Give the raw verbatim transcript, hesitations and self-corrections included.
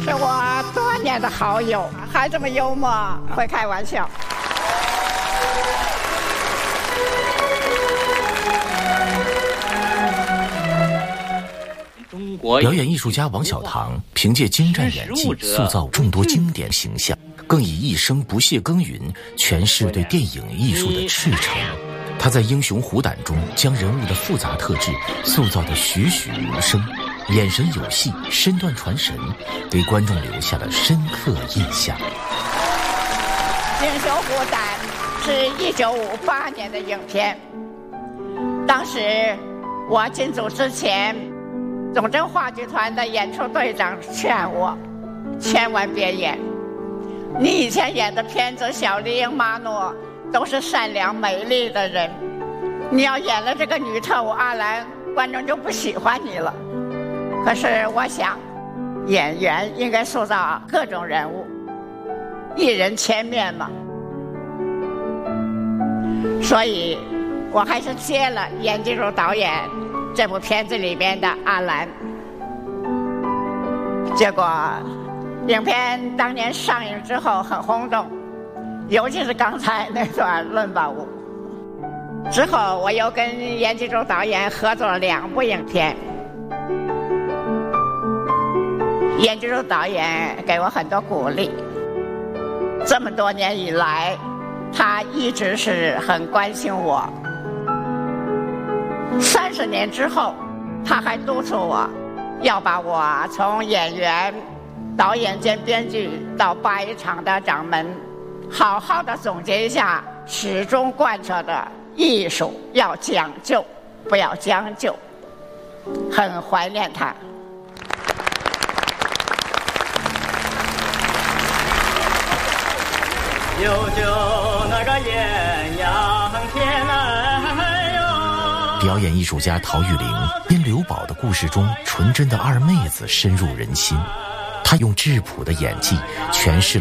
是我多年的好友，还这么幽默，会开玩笑。 中国表演艺术家王小棠凭借精湛演技塑造众多经典形象，更以一生不懈耕耘诠释对电影艺术的赤诚。他在《英雄虎胆》中将人物的复杂特质塑造得栩栩如生，眼神有戏，身段传神，给观众留下了深刻印象。 《英雄虎胆》是一九五八年的影片，当时我进组之前，总政话剧团的演出队长劝我千万别演，你以前演的片子《小丽英马诺》都是善良美丽的人，你要演了这个女特务阿兰，观众就不喜欢你了。可是我想，演员应该塑造各种人物，一人千面嘛，所以我还是接了严金如导演这部片子里边的阿兰。结果影片当年上映之后很轰动，尤其是刚才那段伦巴舞。之后我又跟严金如导演合作了两部影片，严金如导演给我很多鼓励，这么多年以来他一直是很关心我。三十年之后他还督促我要把我从演员、导演兼编剧到八一厂的掌门好好的总结一下始终贯彻的艺术要讲究，不要将就，很怀念他。 有就那个艳阳天哎呦。 表演艺术家陶玉玲因刘宝的故事中纯真的二妹子深入人心，她用质朴的演技诠释